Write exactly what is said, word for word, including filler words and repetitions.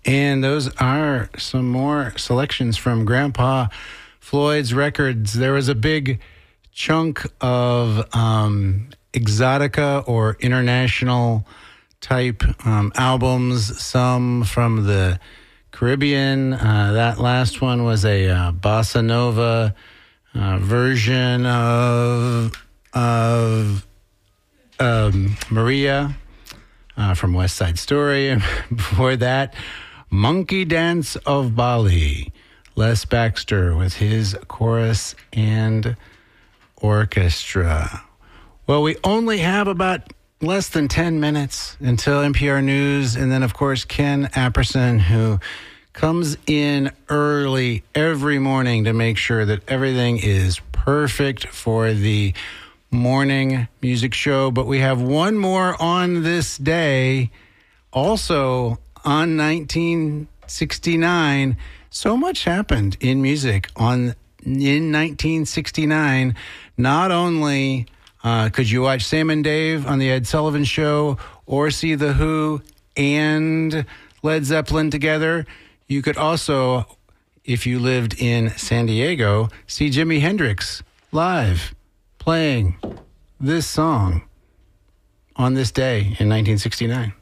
And those are some more selections from Grandpa Floyd's records. There was a big chunk of um, exotica or international type um, albums, some from the Caribbean. Uh, that last one was a uh, bossa nova uh, version of of um, Maria uh, from West Side Story. And before that, Monkey Dance of Bali, Les Baxter with his chorus and orchestra. Well, we only have about less than ten minutes until N P R News, and then, of course, Ken Apperson, who comes in early every morning to make sure that everything is perfect for the morning music show. But we have one more on this day, also on nineteen sixty-nine. So much happened in music on in nineteen sixty-nine. Not only uh, could you watch Sam and Dave on the Ed Sullivan Show or see The Who and Led Zeppelin together, you could also, if you lived in San Diego, see Jimi Hendrix live playing this song on this day in nineteen sixty-nine.